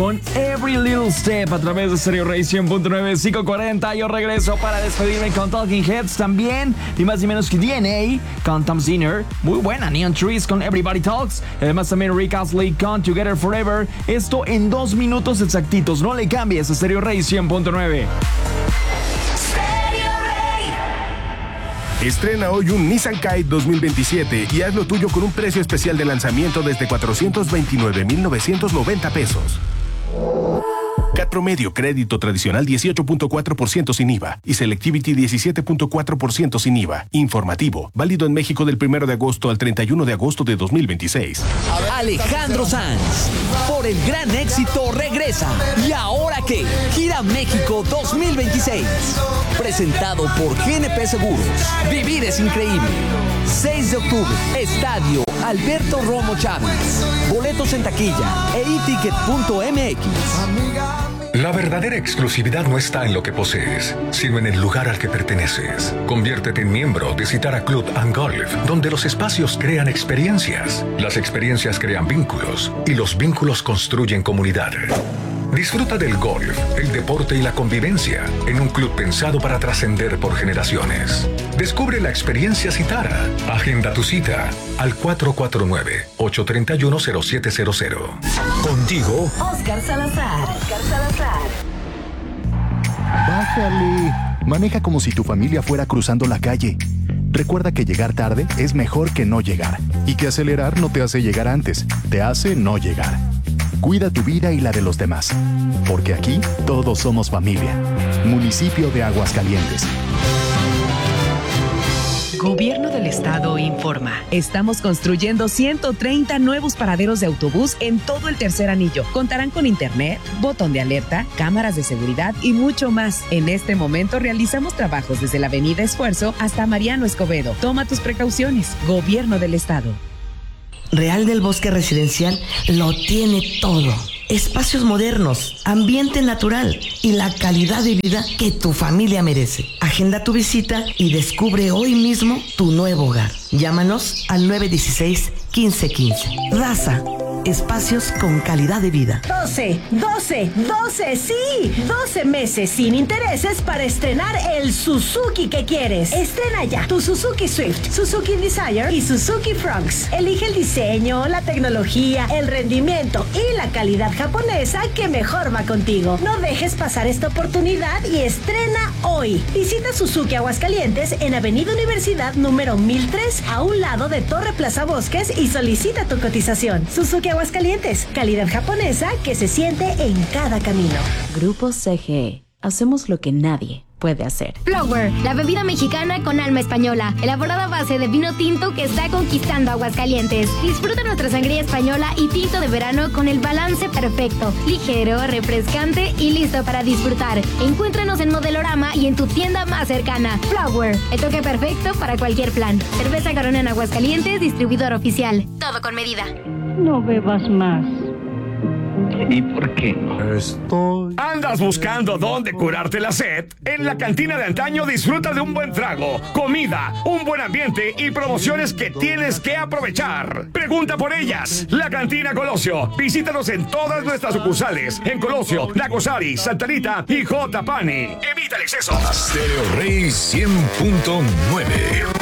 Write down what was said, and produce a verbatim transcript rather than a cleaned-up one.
Con Every Little Step a través de Stereo Rey cien punto nueve, cinco cuarenta. Yo regreso para despedirme con Talking Heads también. Ni más ni menos que D N A con Tom Zinner. Muy buena. Neon Trees con Everybody Talks. Además también Rick Astley con Together Forever. Esto en dos minutos exactitos. No le cambies a Stereo Rey cien punto nueve. Estrena hoy un Nissan Kite dos mil veintisiete y haz lo tuyo con un precio especial de lanzamiento desde cuatrocientos veintinueve mil novecientos noventa pesos. C A T promedio, crédito tradicional dieciocho punto cuatro por ciento sin I V A y Selectivity diecisiete punto cuatro por ciento sin I V A. Informativo, válido en México del primero de agosto al treinta y uno de agosto de dos mil veintiséis. Alejandro Sanz, por el gran éxito regresa. ¿Y ahora qué? Gira México dos mil veintiséis. Presentado por G N P Seguros. Vivir es increíble. seis de octubre, Estadio Alberto Romo Chávez. Boletos en taquilla e i ticket punto m x. La verdadera exclusividad no está en lo que posees, sino en el lugar al que perteneces. Conviértete en miembro de Citara Club and Golf, donde los espacios crean experiencias, las experiencias crean vínculos y los vínculos construyen comunidad. Disfruta del golf, el deporte y la convivencia en un club pensado para trascender por generaciones. Descubre la experiencia Citara. Agenda tu cita al cuatro cuatro nueve, ocho tres uno, cero siete cero cero. Contigo, Oscar Salazar. Oscar Salazar. Bájale. Maneja como si tu familia fuera cruzando la calle. Recuerda que llegar tarde es mejor que no llegar. Y que acelerar no te hace llegar antes, te hace no llegar. Cuida tu vida y la de los demás. Porque aquí todos somos familia. Municipio de Aguascalientes. Gobierno del Estado informa. Estamos construyendo ciento treinta nuevos paraderos de autobús en todo el tercer anillo. Contarán con internet, botón de alerta, cámaras de seguridad y mucho más. En este momento realizamos trabajos desde la Avenida Esfuerzo hasta Mariano Escobedo. Toma tus precauciones. Gobierno del Estado. Real del Bosque Residencial lo tiene todo. Espacios modernos, ambiente natural y la calidad de vida que tu familia merece. Agenda tu visita y descubre hoy mismo tu nuevo hogar. Llámanos al nueve uno seis, uno cinco uno cinco. Raza, espacios con calidad de vida. doce, doce, doce, sí. doce meses sin intereses para estrenar el Suzuki que quieres. Estrena ya tu Suzuki Swift, Suzuki Desire y Suzuki Fronx. Elige el diseño, la tecnología, el rendimiento y la calidad japonesa que mejor va contigo. No dejes pasar esta oportunidad y estrena hoy. Visita Suzuki Aguascalientes en Avenida Universidad número mil tres, a un lado de Torre Plaza Bosques, y solicita tu cotización. Suzuki Aguascalientes, calidad japonesa que se siente en cada camino. Grupo C G E. Hacemos lo que nadie puede hacer. Flower, la bebida mexicana con alma española, elaborada a base de vino tinto que está conquistando Aguascalientes. Disfruta nuestra sangría española y tinto de verano con el balance perfecto, ligero, refrescante y listo para disfrutar. Encuéntranos en Modelorama y en tu tienda más cercana. Flower, el toque perfecto para cualquier plan. Cerveza Corona en Aguascalientes, distribuidor oficial. Todo con medida. No bebas más. ¿Y por qué no? Estoy... ¿Andas buscando dónde curarte la sed? En la cantina de antaño disfruta de un buen trago, comida, un buen ambiente y promociones que tienes que aprovechar. Pregunta por ellas. La Cantina Colosio. Visítanos en todas nuestras sucursales. En Colosio, Nacosari, Santa Rita y J. Pani. Evita el exceso. Stereo Rey cien punto nueve.